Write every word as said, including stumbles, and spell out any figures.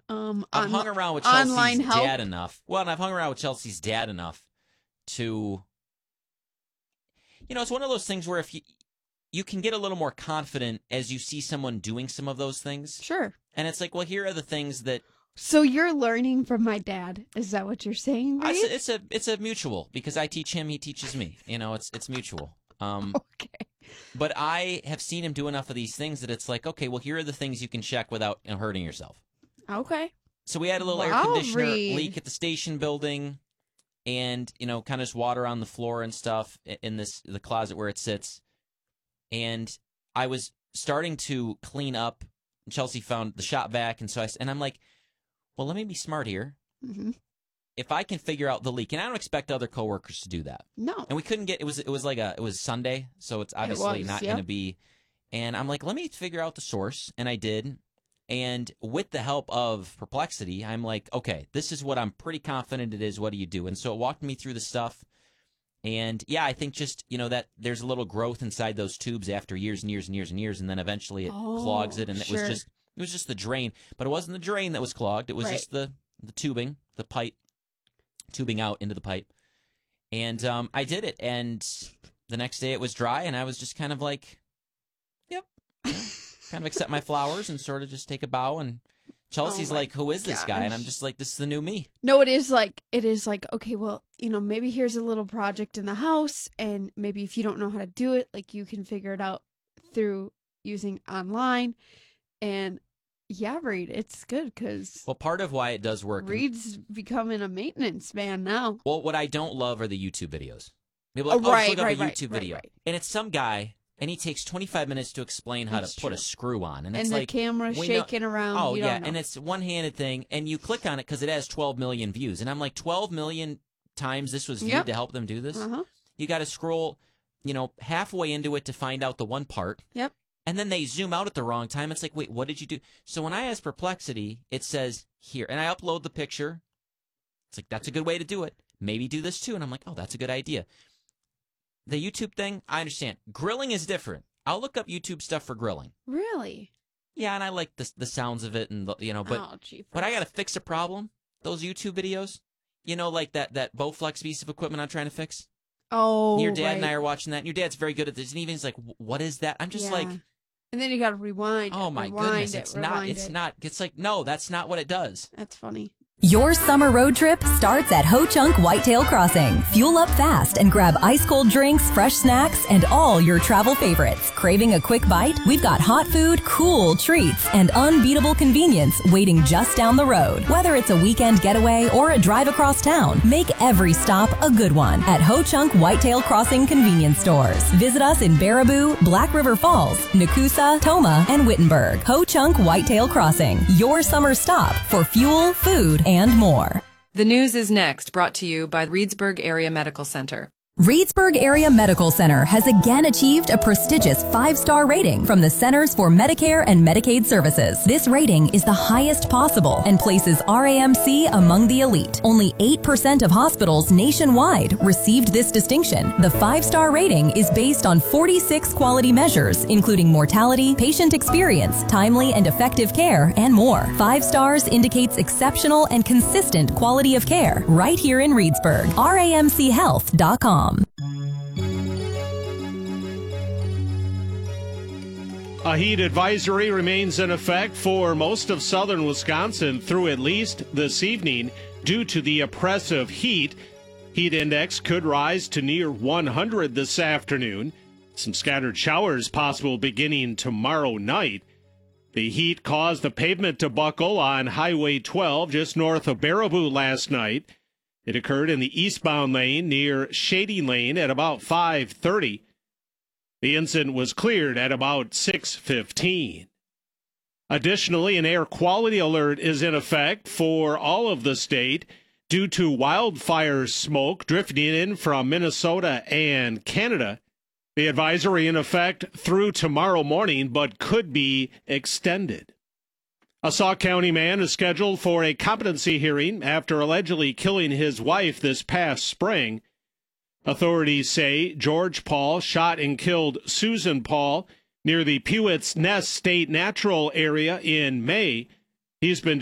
um, I've on, hung around with online Chelsea's help. dad enough. Well, and I've hung around with Chelsea's dad enough to, you know, it's one of those things where if you you can get a little more confident as you see someone doing some of those things. Sure. And it's like, well, here are the things that. So you're learning from my dad. Is that what you're saying, Reed? It's a, it's a it's a mutual because I teach him, he teaches me. You know, it's it's mutual. Um, okay. But I have seen him do enough of these things that it's like, okay, well, here are the things you can check without you know, hurting yourself. Okay. So we had a little Wow, air conditioner Reed. leak at the station building, and you know, kind of just water on the floor and stuff in this the closet where it sits. And I was starting to clean up. Chelsea found the shop vac, and so I and I'm like, well, let me be smart here. Mm-hmm. If I can figure out the leak, and I don't expect other coworkers to do that. No. And we couldn't get it was it was like a it was Sunday, so it's obviously was, not yep. going to be. And I'm like, let me figure out the source, and I did. And with the help of Perplexity, I'm like, okay, this is what I'm pretty confident it is. What do you do? And so it walked me through the stuff. And yeah, I think just, you know, that there's a little growth inside those tubes after years and years and years and years, and then eventually it Oh, clogs it, and it sure. was just it was just the drain, but it wasn't the drain that was clogged. It was Right. just the the tubing, the pipe, tubing out into the pipe. And um, I did it, and the next day it was dry, and I was just kind of like, yep, you know, kind of accept my flowers and sort of just take a bow. And Chelsea's Oh my like, who is this guy? And I'm gosh. just like, this is the new me. No, it is like, it is like, okay, well, you know, maybe here's a little project in the house, and maybe if you don't know how to do it, like you can figure it out through using online. And yeah, Reed, it's good because Well, part of why it does work. Reed's becoming a maintenance man now. Well, what I don't love are the YouTube videos. People are Oh, like, oh, right, just look up right, a right, YouTube right, video. right. And it's some guy, and he takes twenty-five minutes to explain how That's to put true. a screw on. And, And it's the like, camera's we know- shaking around. Oh, you yeah, don't know. and it's a one-handed thing, and you click on it because it has twelve million views. And I'm like, twelve million times this was viewed Yep. to help them do this? Uh-huh. You got to scroll, you know, halfway into it to find out the one part. Yep. And then they zoom out at the wrong time. It's like, wait, what did you do? So when I ask Perplexity, it says here, and I upload the picture. It's like, that's a good way to do it. Maybe do this too. And I'm like, oh, that's a good idea. The YouTube thing, I understand. Grilling is different. I'll look up YouTube stuff for grilling. Really? Yeah, and I like the the sounds of it, and the, you know, but oh, jeepers. but I got to fix a problem. Those YouTube videos, you know, like that that Bowflex piece of equipment I'm trying to fix. Oh, Your dad right. and I are watching that, and your dad's very good at this. And even he's like, "What is that?" I'm just Yeah. like, And then you got to rewind. "Oh it, my rewind goodness, it, it's not. rewind It's it. not. It's like, no, that's not what it does." That's funny. Your summer road trip starts at Ho Chunk Whitetail Crossing. Fuel up fast and grab ice cold drinks, fresh snacks, and all your travel favorites. Craving a quick bite? We've got hot food, cool treats, and unbeatable convenience waiting just down the road. Whether it's a weekend getaway or a drive across town, make every stop a good one at Ho Chunk Whitetail Crossing convenience stores. Visit us in Baraboo, Black River Falls, Nakusa, Toma, and Wittenberg. Ho Chunk Whitetail Crossing, your summer stop for fuel, food, and more. The news is next, brought to you by Reedsburg Area Medical Center. Reedsburg Area Medical Center has again achieved a prestigious five-star rating from the Centers for Medicare and Medicaid Services. This rating is the highest possible and places R A M C among the elite. Only eight percent of hospitals nationwide received this distinction. The five-star rating is based on forty-six quality measures, including mortality, patient experience, timely and effective care, and more. Five stars indicates exceptional and consistent quality of care right here in Reedsburg. R A M C health dot com. A heat advisory remains in effect for most of southern Wisconsin through at least this evening due to the oppressive heat. Heat index could rise to near one hundred this afternoon. Some scattered showers possible beginning tomorrow night. The heat caused the pavement to buckle on Highway twelve just north of Baraboo last night. It occurred in the eastbound lane near Shady Lane at about five thirty. The incident was cleared at about six fifteen. Additionally, an air quality alert is in effect for all of the state due to wildfire smoke drifting in from Minnesota and Canada. The advisory in effect through tomorrow morning, but could be extended. A Sauk County man is scheduled for a competency hearing after allegedly killing his wife this past spring. Authorities say George Paul shot and killed Susan Paul near the Pewett's Nest State Natural Area in May. He's been